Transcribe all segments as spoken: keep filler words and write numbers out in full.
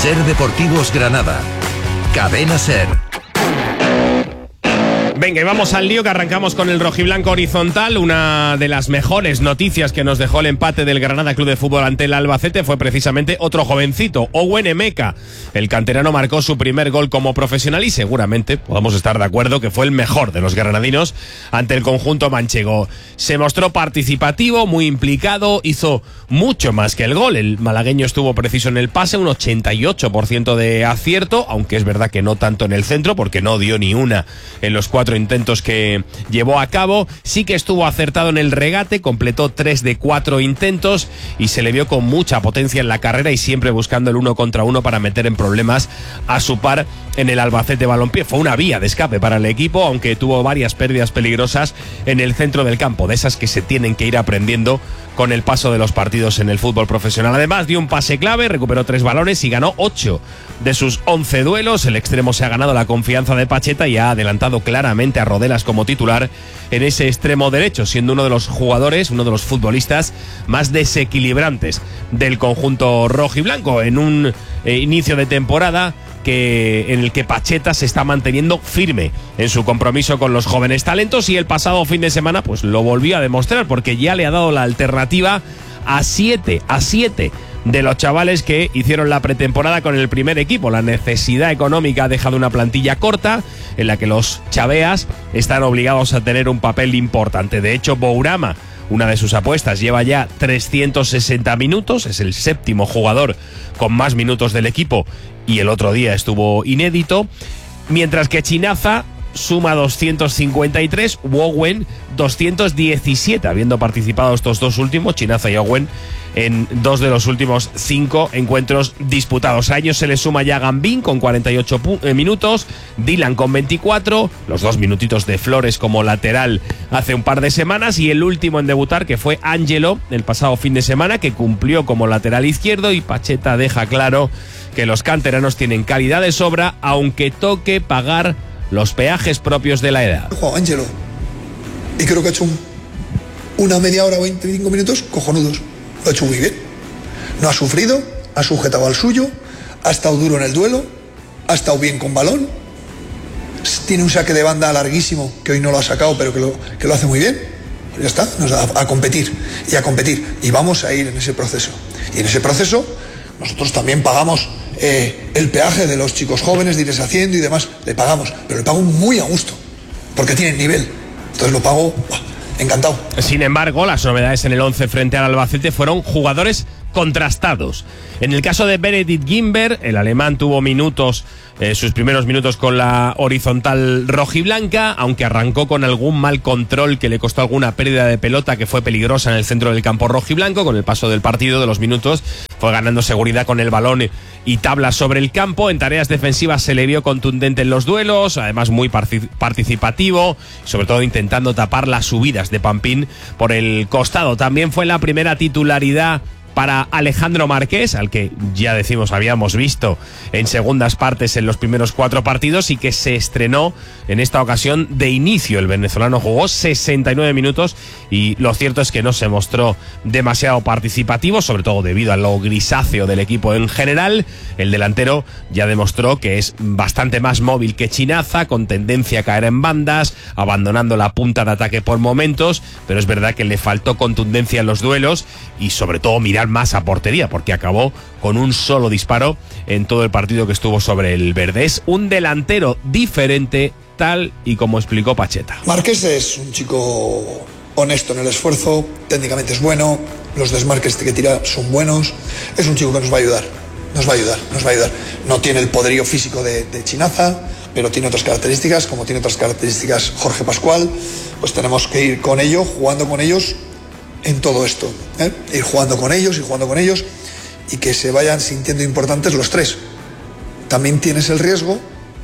Ser Deportivos Granada. Cadena Ser. Venga, y vamos al lío, que arrancamos con el rojiblanco horizontal. Una de las mejores noticias que nos dejó el empate del Granada Club de Fútbol ante el Albacete fue precisamente otro jovencito, Owen Emeka. El canterano marcó su primer gol como profesional y seguramente podamos estar de acuerdo que fue el mejor de los granadinos ante el conjunto manchego. Se mostró participativo, muy implicado, hizo mucho más que el gol. El malagueño estuvo preciso en el pase, un ochenta y ocho por ciento de acierto, aunque es verdad que no tanto en el centro, porque no dio ni una en los cuatro intentos que llevó a cabo. Sí que estuvo acertado en el regate, completó tres de cuatro intentos y se le vio con mucha potencia en la carrera y siempre buscando el uno contra uno para meter en problemas a su par en el Albacete Balompié. Fue una vía de escape para el equipo, aunque tuvo varias pérdidas peligrosas en el centro del campo, de esas que se tienen que ir aprendiendo con el paso de los partidos en el fútbol profesional. Además, dio un pase clave, recuperó tres balones y ganó ocho de sus once duelos. El extremo se ha ganado la confianza de Pacheta y ha adelantado claramente a Rodelas como titular en ese extremo derecho, siendo uno de los jugadores, uno de los futbolistas más desequilibrantes del conjunto rojiblanco en un eh, inicio de temporada que en el que Pacheta se está manteniendo firme en su compromiso con los jóvenes talentos, y el pasado fin de semana pues lo volvió a demostrar, porque ya le ha dado la alternativa a siete a siete de los chavales que hicieron la pretemporada con el primer equipo. La necesidad económica ha dejado una plantilla corta en la que los chaveas están obligados a tener un papel importante. De hecho, Bourama, una de sus apuestas, lleva ya trescientos sesenta minutos, es el séptimo jugador con más minutos del equipo y el otro día estuvo inédito, mientras que Chinaza suma doscientos cincuenta y tres, Owen doscientos diecisiete, habiendo participado estos dos últimos, Chinaza y Owen, en dos de los últimos cinco encuentros disputados. A ellos se le suma ya Gambín con cuarenta y ocho minutos, Dylan con veinticuatro, los dos minutitos de Flores como lateral hace un par de semanas, y el último en debutar, que fue Ángelo el pasado fin de semana, que cumplió como lateral izquierdo. Y Pacheta deja claro que los canteranos tienen calidad de sobra, aunque toque pagar los peajes propios de la edad. Juan Ángelo, y creo que ha hecho un, una media hora, veinticinco minutos cojonudos. Lo ha hecho muy bien. No ha sufrido, ha sujetado al suyo, ha estado duro en el duelo, ha estado bien con balón. Tiene un saque de banda larguísimo, que hoy no lo ha sacado, pero que lo, que lo hace muy bien. Pues ya está, nos a, a competir y a competir. Y vamos a ir en ese proceso. Y en ese proceso nosotros también pagamos eh, el peaje de los chicos jóvenes de irles haciendo y demás. Le pagamos, pero le pago muy a gusto, porque tienen nivel. Entonces lo pago... ¡buah! Encantado. Sin embargo, las novedades en el once frente al Albacete fueron jugadores contrastados. En el caso de Benedikt Gimber, el alemán tuvo minutos, eh, sus primeros minutos con la horizontal rojiblanca, aunque arrancó con algún mal control que le costó alguna pérdida de pelota que fue peligrosa en el centro del campo rojiblanco. Con el paso del partido, de los minutos, fue ganando seguridad con el balón y tablas sobre el campo. En tareas defensivas se le vio contundente en los duelos, además muy participativo, sobre todo intentando tapar las subidas de Pampín por el costado. También fue la primera titularidad para Alejandro Marqués, al que ya decimos habíamos visto en segundas partes en los primeros cuatro partidos, y que se estrenó en esta ocasión de inicio. El venezolano jugó sesenta y nueve minutos y lo cierto es que no se mostró demasiado participativo, sobre todo debido a lo grisáceo del equipo en general. El delantero ya demostró que es bastante más móvil que Chinaza, con tendencia a caer en bandas, abandonando la punta de ataque por momentos, pero es verdad que le faltó contundencia en los duelos y sobre todo mirar más a portería, porque acabó con un solo disparo en todo el partido que estuvo sobre el verde. Es un delantero diferente, tal y como explicó Pacheta. Marqués es un chico honesto en el esfuerzo, técnicamente es bueno, los desmarques que tira son buenos, es un chico que nos va a ayudar, nos va a ayudar, nos va a ayudar. No tiene el poderío físico de, de Chinaza, pero tiene otras características, como tiene otras características Jorge Pascual. Pues tenemos que ir con ellos, jugando con ellos en todo esto, ¿eh? Ir jugando con ellos y jugando con ellos y que se vayan sintiendo importantes los tres. También tienes el riesgo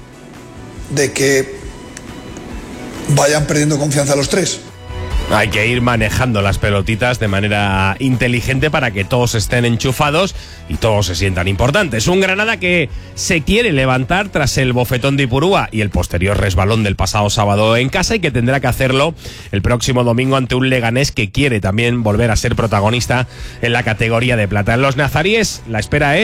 de que vayan perdiendo confianza los tres. Hay que ir manejando las pelotitas de manera inteligente para que todos estén enchufados y todos se sientan importantes. Un Granada que se quiere levantar tras el bofetón de Ipurúa y el posterior resbalón del pasado sábado en casa, y que tendrá que hacerlo el próximo domingo ante un Leganés que quiere también volver a ser protagonista en la categoría de plata. En los nazaríes la espera es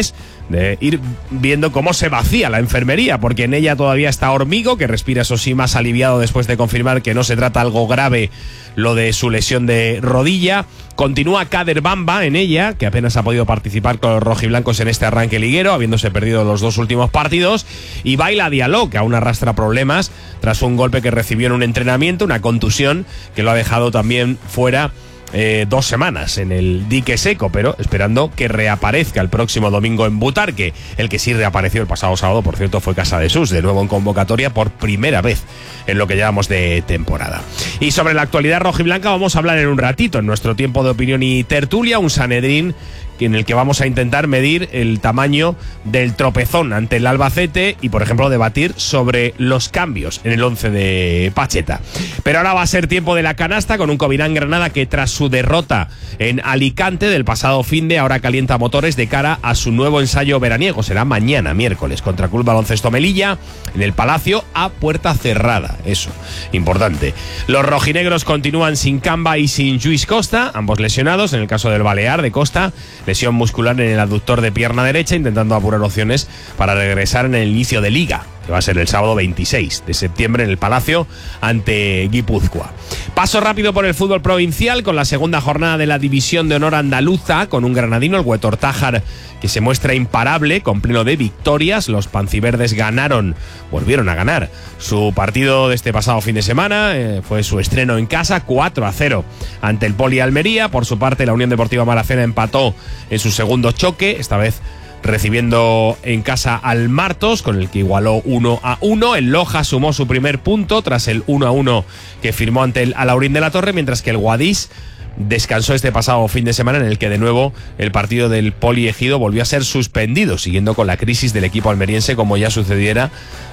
de ir viendo cómo se vacía la enfermería, porque en ella todavía está Hormigo, que respira eso sí más aliviado después de confirmar que no se trata algo grave lo de su lesión de rodilla. Continúa Kader Bamba en ella, que apenas ha podido participar con los rojiblancos en este arranque liguero, habiéndose perdido los dos últimos partidos. Y Baila Diallo, que aún arrastra problemas tras un golpe que recibió en un entrenamiento, una contusión que lo ha dejado también fuera Eh, dos semanas en el dique seco, pero esperando que reaparezca el próximo domingo en Butarque. El que sí reapareció el pasado sábado, por cierto, fue Casadesús, de nuevo en convocatoria por primera vez en lo que llevamos de temporada. Y sobre la actualidad rojiblanca vamos a hablar en un ratito, en nuestro tiempo de opinión y tertulia, un Sanedrín en el que vamos a intentar medir el tamaño del tropezón ante el Albacete y, por ejemplo, debatir sobre los cambios en el once de Pacheta. Pero ahora va a ser tiempo de la canasta con un Covirán Granada que, tras su derrota en Alicante del pasado finde, ahora calienta motores de cara a su nuevo ensayo veraniego. Será mañana, miércoles, contra Club Baloncesto Melilla, en el Palacio, a puerta cerrada. Eso, importante. Los rojinegros continúan sin Camba y sin Lluís Costa, ambos lesionados. En el caso del Balear de Costa, lesión muscular en el aductor de pierna derecha, intentando apurar opciones para regresar en el inicio de Liga, que va a ser el sábado veintiséis de septiembre en el Palacio ante Guipúzcoa. Paso rápido por el fútbol provincial con la segunda jornada de la División de Honor Andaluza, con un granadino, el Huetor Tájar, que se muestra imparable, con pleno de victorias. Los panciverdes ganaron, volvieron a ganar su partido de este pasado fin de semana, eh, fue su estreno en casa, cuatro a cero ante el Poli Almería. Por su parte, la Unión Deportiva Maracena empató en su segundo choque, esta vez recibiendo en casa al Martos, con el que igualó uno a uno. El Loja sumó su primer punto tras el uno a uno que firmó ante el Alaurín de la Torre, mientras que el Guadix descansó este pasado fin de semana, en el que de nuevo el partido del Poli Ejido volvió a ser suspendido, siguiendo con la crisis del equipo almeriense, como ya sucediera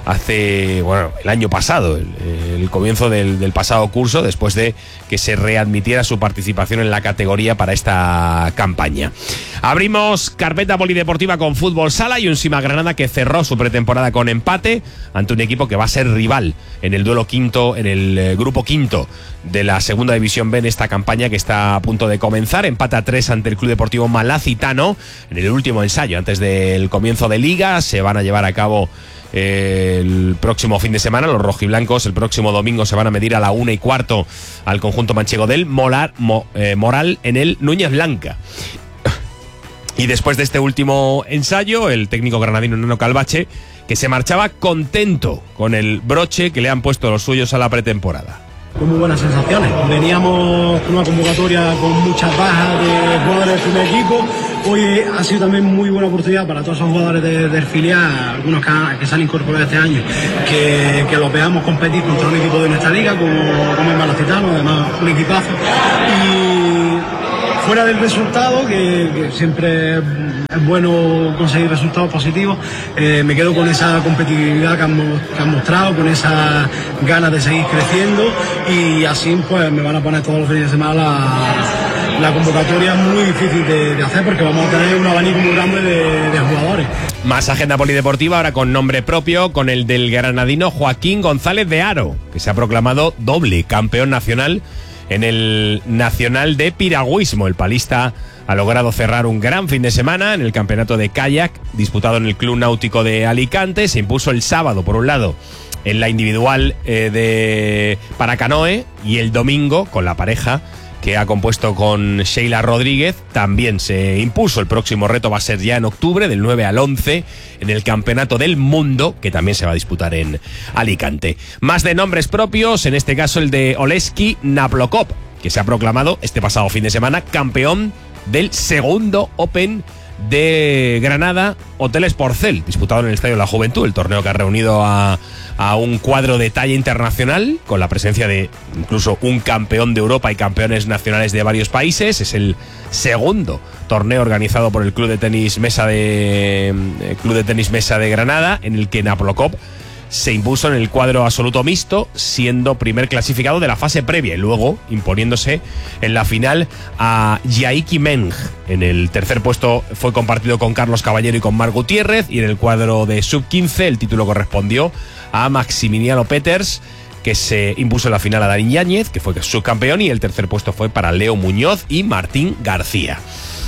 hace, bueno, el año pasado, el, el comienzo del, del pasado curso, después de que se readmitiera su participación en la categoría para esta campaña. Abrimos carpeta polideportiva con fútbol sala y un Sima Granada que cerró su pretemporada con empate ante un equipo que va a ser rival en el duelo quinto, en el eh, grupo quinto de la segunda división B en esta campaña que está a punto de comenzar. Empate a tres ante el Club Deportivo Malacitano en el último ensayo antes del comienzo de Liga. Se van a llevar a cabo eh, el próximo fin de semana. Los rojiblancos el próximo domingo se van a medir a la una y cuarto al conjunto manchego del Molar, Mo, eh, Moral en el Núñez Blanca. Y después de este último ensayo, el técnico granadino Nano Calvache, que se marchaba contento con el broche que le han puesto los suyos a la pretemporada. Con muy buenas sensaciones. Veníamos con una convocatoria con muchas bajas de jugadores del primer equipo. Hoy ha sido también muy buena oportunidad para todos esos jugadores de, del filial, algunos que, han, que se han incorporado este año, que, que los veamos competir contra un equipo de nuestra liga, como, como el Malacitano, además un equipazo. Y fuera del resultado, que, que siempre es bueno conseguir resultados positivos, eh, me quedo con esa competitividad que han, que han mostrado, con esas ganas de seguir creciendo, y así pues me van a poner todos los fines de semana la, la convocatoria muy difícil de, de hacer, porque vamos a tener un abanico muy grande de, de jugadores. Más agenda polideportiva ahora con nombre propio, con el del granadino Joaquín González de Haro, que se ha proclamado doble campeón nacional en el Nacional de Piragüismo. El palista ha logrado cerrar un gran fin de semana en el campeonato de kayak disputado en el Club Náutico de Alicante. Se impuso el sábado, por un lado, en la individual eh, de para canoe, y el domingo con la pareja que ha compuesto con Sheila Rodríguez también se impuso. El próximo reto va a ser ya en octubre, del nueve al once, en el Campeonato del Mundo, que también se va a disputar en Alicante. Más de nombres propios, en este caso el de Oleski Naplokov, que se ha proclamado este pasado fin de semana campeón del segundo Open de Granada Hoteles Porcel, disputado en el Estadio de la Juventud, el torneo que ha reunido a, a un cuadro de talla internacional, con la presencia de incluso un campeón de Europa y campeones nacionales de varios países. Es el segundo torneo organizado por el Club de Tenis Mesa de eh, Club de Tenis Mesa de Granada, en el que Naplokov se impuso en el cuadro absoluto mixto, siendo primer clasificado de la fase previa y luego imponiéndose en la final a Yaiki Meng. En el tercer puesto fue compartido con Carlos Caballero y con Marc Gutiérrez, y en el cuadro de sub quince el título correspondió a Maximiliano Peters, que se impuso en la final a Darín Yáñez, que fue subcampeón, y el tercer puesto fue para Leo Muñoz y Martín García.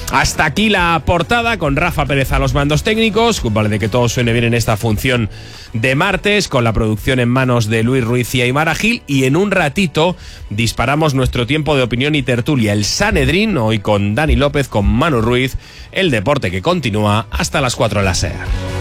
Hasta aquí la portada con Rafa Pérez a los mandos técnicos. Vale, de que todo suene bien en esta función de martes, con la producción en manos de Luis Ruiz y Aymara Gil. Y en un ratito disparamos nuestro tiempo de opinión y tertulia. El Sanedrín, hoy con Dani López, con Manu Ruiz. El deporte que continúa hasta las cuatro en la SER.